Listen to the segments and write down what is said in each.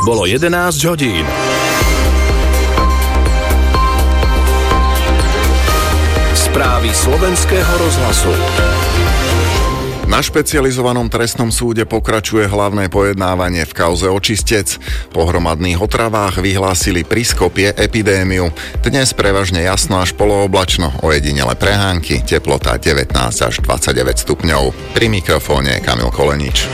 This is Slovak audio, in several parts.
Bolo 11 hodín. Správy slovenského rozhlasu. Na špecializovanom trestnom súde pokračuje hlavné pojednávanie v kauze Očistec. Po hromadných otravách vyhlásili pri Skopje epidémiu. Dnes prevažne jasno až polooblačno, ojedinele prehánky, teplota 19 až 29 stupňov. Pri mikrofóne Kamil Kolenič.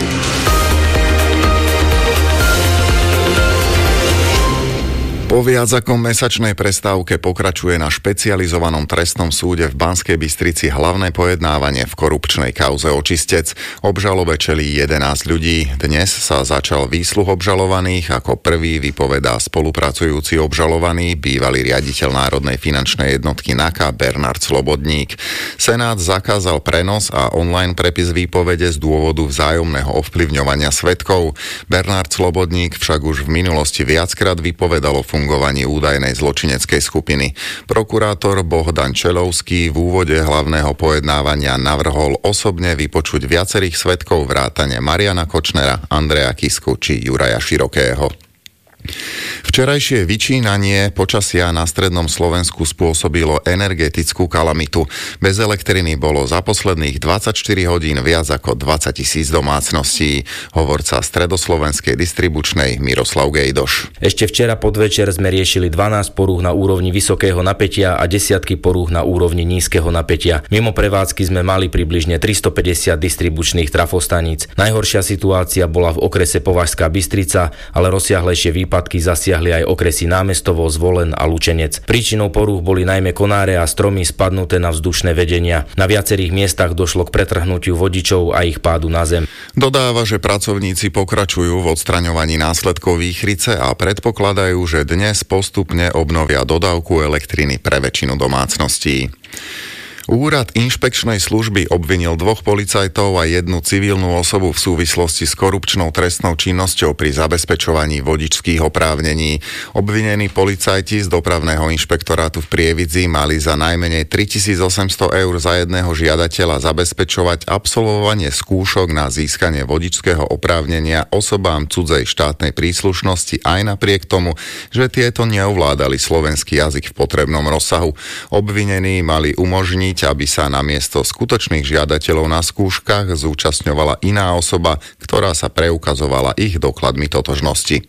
Po viac ako mesačnej prestávke pokračuje na špecializovanom trestnom súde v Banskej Bystrici hlavné pojednávanie v korupčnej kauze Očistec. Obžalobe čelí 11 ľudí. Dnes sa začal výsluh obžalovaných. Ako prvý vypovedá spolupracujúci obžalovaný, bývalý riaditeľ Národnej finančnej jednotky NAKA Bernard Slobodník. Senát zakázal prenos a online prepis výpovede z dôvodu vzájomného ovplyvňovania svedkov. Bernard Slobodník však už v minulosti viackrát vypovedal o fungovaní údajnej zločineckej skupiny. Prokurátor Bohdan Čelovský v úvode hlavného pojednávania navrhol osobne vypočuť viacerých svedkov vrátane Mariana Kočnera, Andreja Kisku či Juraja Širokého. Včerajšie vyčínanie počasia na strednom Slovensku spôsobilo energetickú kalamitu. Bez elektriny bolo za posledných 24 hodín viac ako 20 000 domácností. Hovorca stredoslovenskej distribučnej Miroslav Gejdoš. Ešte včera podvečer sme riešili 12 porúch na úrovni vysokého napätia a desiatky porúch na úrovni nízkeho napätia. Mimo prevádzky sme mali približne 350 distribučných trafostaníc. Najhoršia situácia bola v okrese Považská Bystrica, ale rozsiahlejšie výpadky zasiahli aj okresy Námestovo, Zvolen a Lučenec. Príčinou porúch boli najmä konáre a stromy spadnuté na vzdušné vedenia. Na viacerých miestach došlo k pretrhnutiu vodičov a ich pádu na zem. Dodáva, že pracovníci pokračujú v odstraňovaní následkov výchrice a predpokladajú, že dnes postupne obnovia dodávku elektriny pre väčšinu domácností. Úrad inšpekčnej služby obvinil 2 policajtov a 1 civilnú osobu v súvislosti s korupčnou trestnou činnosťou pri zabezpečovaní vodičských oprávnení. Obvinení policajti z dopravného inšpektorátu v Prievidzi mali za najmenej 3800 eur za jedného žiadateľa zabezpečovať absolvovanie skúšok na získanie vodičského oprávnenia osobám cudzej štátnej príslušnosti aj napriek tomu, že tieto neovládali slovenský jazyk v potrebnom rozsahu. Obvinení mali umožniť, aby sa namiesto skutočných žiadateľov na skúškach zúčastňovala iná osoba, ktorá sa preukazovala ich dokladmi totožnosti.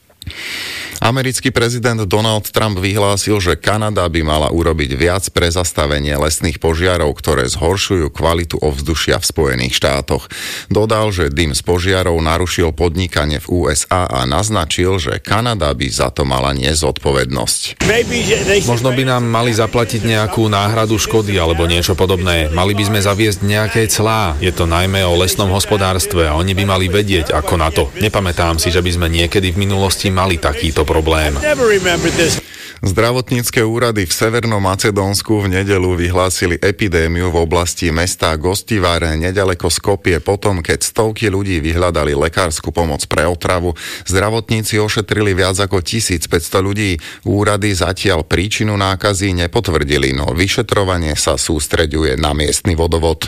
Americký prezident Donald Trump vyhlásil, že Kanada by mala urobiť viac pre zastavenie lesných požiarov, ktoré zhoršujú kvalitu ovzdušia v Spojených štátoch. Dodal, že dym z požiarov narušil podnikanie v USA a naznačil, že Kanada by za to mala niesť zodpovednosť. Možno by nám mali zaplatiť nejakú náhradu škody alebo niečo podobné. Mali by sme zaviesť nejaké clá. Je to najmä o lesnom hospodárstve a oni by mali vedieť, ako na to. Nepamätám si, že by sme niekedy v minulosti mali takýto problém. Zdravotnícke úrady v Severnom Macedónsku v nedeľu vyhlásili epidémiu v oblasti mesta Gostivar neďaleko Skopje potom, keď stovky ľudí vyhľadali lekársku pomoc pre otravu. Zdravotníci ošetrili viac ako 1500 ľudí. Úrady zatiaľ príčinu nákazy nepotvrdili, no vyšetrovanie sa sústreďuje na miestny vodovod.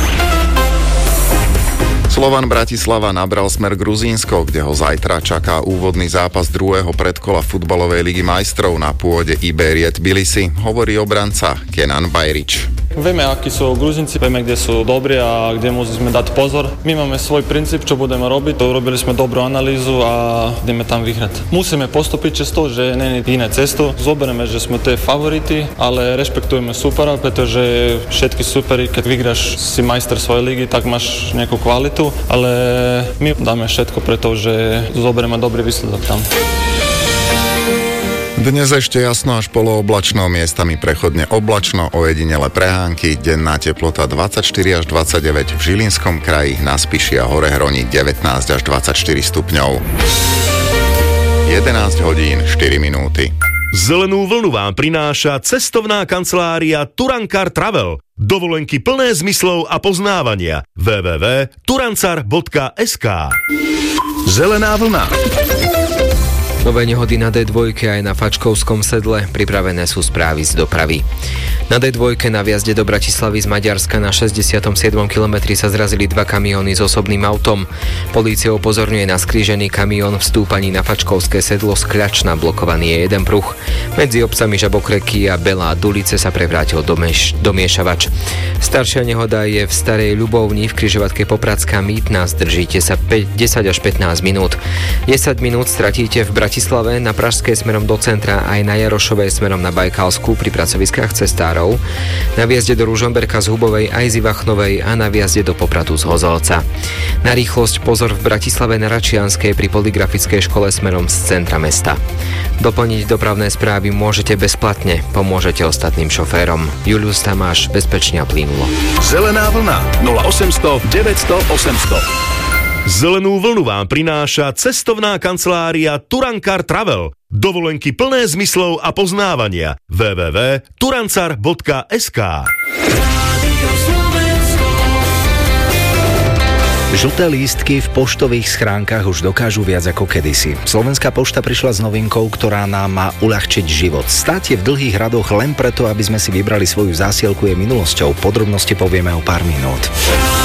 Slovan Bratislava nabral smer Gruzínsko, kde ho zajtra čaká úvodný zápas druhého predkola futbalovej ligy majstrov na pôde Iberie Tbilisi, hovorí obranca Kenan Bajrič. Vieme, akí sú Gruzinci, vieme, kde sú dobrí a kde musíme dať pozor. My máme svoj princíp, čo budeme robiť. Robili sme dobrú analýzu a ideme tam vyhrať. Musíme postúpiť cez to, že nie je iné cesto. Zoberieme, že sme tie favority, ale rešpektujeme supera, pretože všetky superi, keď vyhráš si majster svojej ligy, tak máš nejakú kvalitu, ale my dáme všetko preto, že zoberieme dobrý výsledok tam. Dnes ešte jasno až polooblačno, miestami prechodne oblačno, ojedinele prehánky, denná teplota 24 až 29, v Žilinskom kraji, na Spiši a Horehroní 19 až 24 stupňov. 11 hodín 4 minúty. Zelenú vlnu vám prináša cestovná kancelária Turankar Travel. Dovolenky plné zmyslov a poznávania. www.turancar.sk. Zelená vlna. Nové nehody na D2 aj na Fačkovskom sedle, pripravené sú správy z dopravy. Na D2 na viazde do Bratislavy z Maďarska na 67. kilometri sa zrazili dva kamióny s osobným autom. Polícia upozorňuje na skrížený kamión v stúpaní na Fačkovské sedlo Skľačna, blokovaný je jeden pruh. Medzi obcami Žabokreky a Belá Dulice sa prevrátil domiešavač. Staršia nehoda je v Starej Ľubovni v križovatke Popradská Mýtna. Zdržíte sa 10 až 15 minút. 10 minút stratíte v Bratislave, na Pražskej smerom do centra aj na Jarošovej smerom na Bajkalsku pri pracoviskách cestárov, na viazde do Ružomberka z Hubovej aj z Ivachnovej a na viazde do Popradu z Hozolca. Na rýchlosť pozor v Bratislave na Račianskej pri Polygrafickej škole smerom z centra mesta. Doplniť dopravné správy môžete bezplatne, pomôžete ostatným šoférom. Julius Tamáš, bezpečne a plynulo. Zelená vlna 0800 900 800. Zelenú vlnu vám prináša cestovná kancelária Turankar Travel. Dovolenky plné zmyslov a poznávania. www.turancar.sk. Žlté lístky v poštových schránkach už dokážu viac ako kedysi. Slovenská pošta prišla s novinkou, ktorá nám má uľahčiť život. Státie v dlhých radoch len preto, aby sme si vybrali svoju zásielku, je minulosťou. Podrobnosti povieme o pár minút.